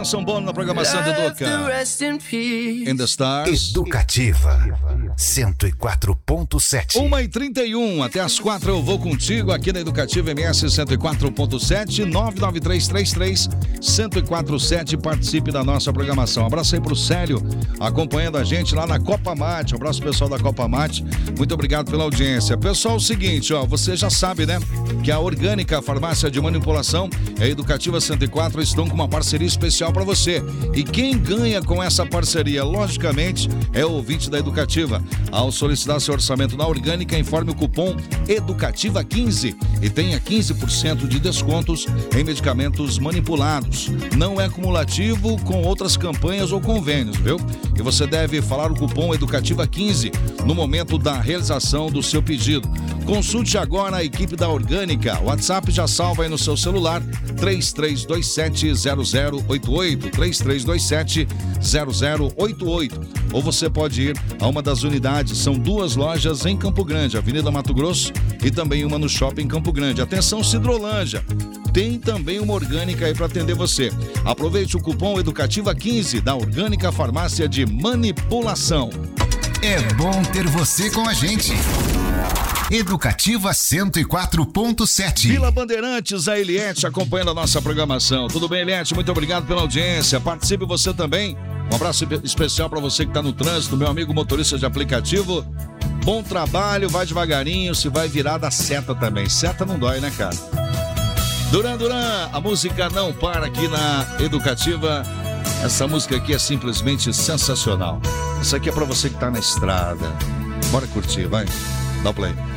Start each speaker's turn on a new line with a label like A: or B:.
A: Benção Bono na programação do Educa. In the Stars.
B: Educativa 104.7.
A: 1h31, até as 4 eu vou contigo aqui na Educativa MS 104.7, 99333-1047. Participe da nossa programação. Abraço aí pro Célio, acompanhando a gente lá na Copa Mate. Abraço pessoal da Copa Mate. Muito obrigado pela audiência. Pessoal, é o seguinte, ó, você já sabe, né? Que a Orgânica Farmácia de Manipulação e a Educativa 104 estão com uma parceria especial para você. E quem ganha com essa parceria, logicamente, é o ouvinte da Educativa. Ao solicitar seu orçamento na Orgânica, informe o cupom EDUCATIVA15 e tenha 15% de descontos em medicamentos manipulados. Não é cumulativo com outras campanhas ou convênios, viu? E você deve falar o cupom EDUCATIVA15 no momento da realização do seu pedido. Consulte agora a equipe da Orgânica. O WhatsApp já salva aí no seu celular, 3327-0088, 3327-0088. Ou você pode ir a uma das unidades, são 2 lojas em Campo Grande, Avenida Mato Grosso, e também uma no Shopping Campo Grande. Atenção, Cidrolândia, tem também uma Orgânica aí para atender você. Aproveite o cupom EDUCATIVA15 da Orgânica Farmácia de Manipulação.
B: É bom ter você com a gente. Educativa 104.7.
A: Vila Bandeirantes, a Eliette acompanhando a nossa programação. Tudo bem, Eliette? Muito obrigado pela audiência. Participe você também. Um abraço especial para você que está no trânsito, meu amigo motorista de aplicativo. Bom trabalho, vai devagarinho, se vai virar da seta também. Seta não dói, né, cara? Duran Duran, a música não para aqui na Educativa. Essa música aqui é simplesmente sensacional. Essa aqui é para você que está na estrada. Bora curtir, vai. Dá o play.